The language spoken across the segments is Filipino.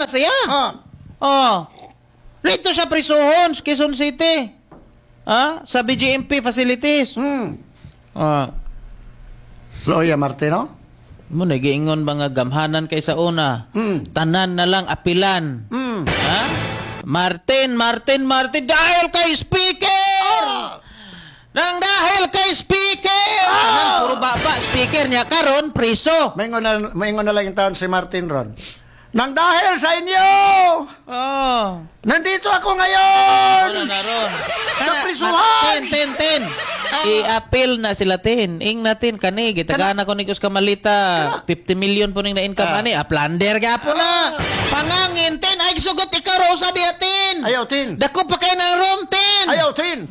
siya. Dito siya prisuhon sa Quezon City. Sa BGMP facilities. Loya Martino? Mo nagiingon mga gamhanan kay sa una. Tanan na lang apilan. Martin dahil kay speaker. Nang dahil kay speaker. Puro baba speaker niya karon priso. Maingon na lang yung taon si Martin ron. Nang dahil sa inyo. Nandito ako ngayon. Sa prisuhan. Ten. I-appeal na sila ing natin kani gitagana ko ni Kus Kamalita 50 million po ning na income ani plander gapo na pangangin ten ay sugot ikaw rosa diatin ayaw tin dako pa kay ng room tin ayaw tin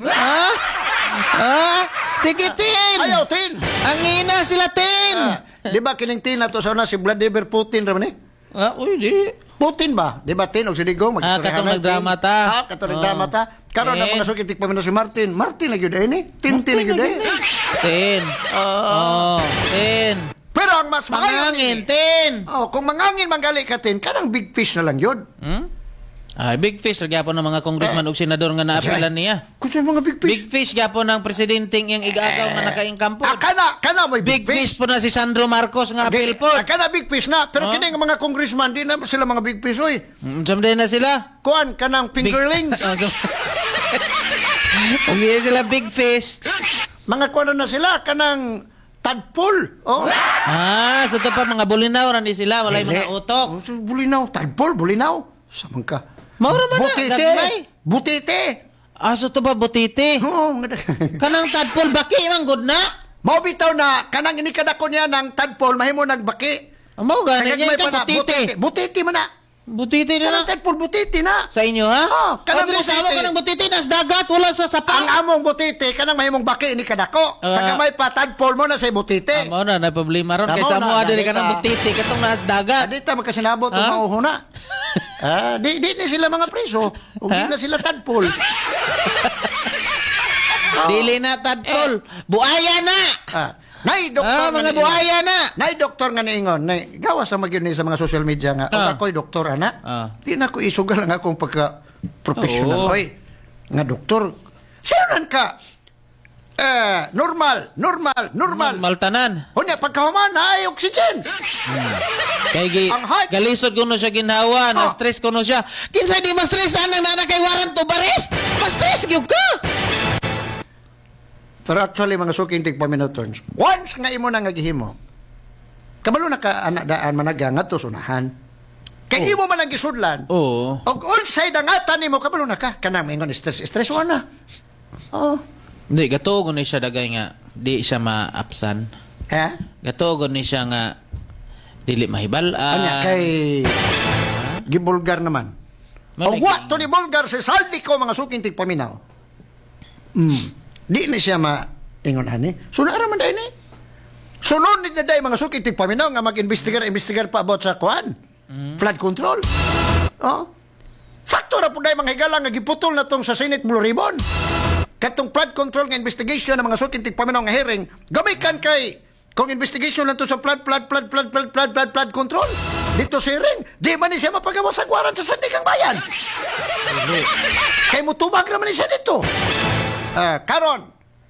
sige tin ayaw tin angina sila tin di ba kining tin nato sa una si Vladimir Putin ra man uy di Putin ba? Di ba tin og si Digong katong nagdrama ta. Katong nagdrama ta. Karon na mga sukitik paminaw si Martin. Martin na gyud ni. Tintin na gyud Tin. Tin. Pero ang mas mangangin tin. Kung mangangin manggali ka tin, kanang big fish na lang yun. Big fish gyapon ng mga congressman ug senador nga naapilan niya. Kunsa mga big fish? Big fish gyapon ng presidenteng iyang igagaw nga nakaingkampo. Kana mo big fish po na si Sandro Marcos nga apil po. Kana big fish na, pero kini nga mga congressman di na sila mga big fish oy. Samday na sila. Kuan kanang fingerlings. Hindi sila big fish. Mga kuan na sila kanang tadpole. So to pa mga bulinaw ra ni sila walay mga utok. Bulinaw, tadpole, bulinaw. Samang ka. Maura man Butite. So to ba butite? Kanang tadpole baki man gud na. Mao bitaw na kanang inikadako niya ng tadpole mahimo nagbaki. Mao gani niya ka butite. Butite man na. Butite na Kanang tadpole butite na. Sa inyo ha? Kanang butite. Kanang butite nas dagat wala sa sapa. Ang among butite kanang mahimong baki inikadako. Sa kamay pa tadpole mo na sa butite. Mao na problema ron kaysa mo adiri kanang butite katong nas dagat. Adita magkasinabot og mauhuna. Di sila mga preso. Ug di na sila tadpole. Dili na tadpole. Buaya na. Nay doktor mga buaya na. Nay doktor nga niingon, nay gawas sa magyud ni sa mga social media nga ako'y doktor ana. Di na ko isugal ang akong pagka professional oy. Nga doktor. Sino ka? Normal tanan. Unya pagkahuman na ay oxygen. Kay galisod kuno siya ginhawa, na stress kuno siya. Kinsa di ma-stress anang nana kay warrant to arrest? Ma-stress gyud ka. Pero actually mga suking tigpaminutons. Once nga imo na nga gihimo. Kabalo na ka anak daan managa ngadto sunahan. Kay imo man ang gisudlan. Oo. Og unsay dangatan nimo kabalo na ka kanang mingon stress wana. Hindi, gatugon ni siya dagay nga di siya maapsan. Gatugon ni siya nga dili mahibalan. Anya kay gibulgar naman. O what to ni bulgar si saldi ko mga suking tigpaminaw. Di na siya ingon ani. Suna ra man dai ni. Sunod ni dai mga suking tigpaminaw nga mag-investigar pa about sa kuan. Flood control. Sakto ra pud dai mga higala nga giputol na tong sa Senate Blue Ribbon. Katong flood control nga investigation ng mga suking tigpaminaw nga hearing, gamikan kay kung investigation lang to sa flood control. Dito si hearing, di man ni siya mapagawa sa gwaran sa Sandigang Bayan. Kay mutubag naman ni siya dito. Karon.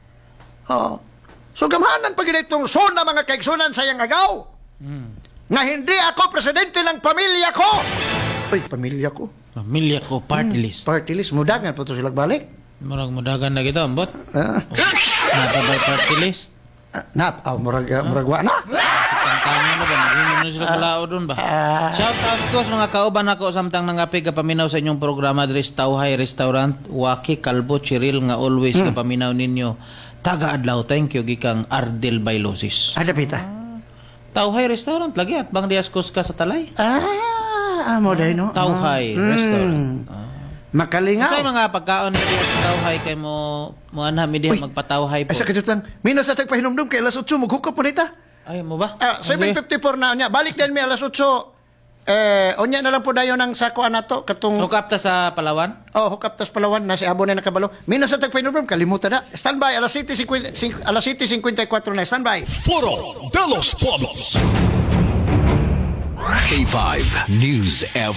So gamhanan pag itong sona mga kaigsunan sa iyang agaw. Nga hindi ako presidente ng pamilya ko. Uy, pamilya ko. Pamilya ko, party list. Party list, mudagan po ito sila balik. Mudagan na kita, ambot. Natabay party list. Muragwa na. Tantangan na ba? Hindi sila kulao doon ba? Shout out ko sa mga kauban ako samtang nangapi ka paminaw sa inyong programa diri sa Tauhay Restaurant. Waki Kalbo Chiril nga always ka paminaw ninyo. Taga-adlaw, thank you gikang Ardel Bailosis. Ada pita. Tauhay Restaurant lagi at bang diaskos ka sa Talay? Mo day no. Tauhay Restaurant. Makalingaw. Sa mga pagkaon ni sa Tauhay kay mo anha mi diha magpatawhay po. Ay sa kadto lang. Minos sa tagpahinomdom kay alas 8 maghukop po nita. Ay mo ba? 7:54 na niya. Balik din mi alas 8. Onya na lang po dayon ng sako nato katong hukap ta sa Palawan? Hukap ta sa Palawan na si Abo na nakabalo. Minos sa tagpahinomdom kalimutan na. Standby alas 7:54 na standby. Foro de los Pueblos. K5 News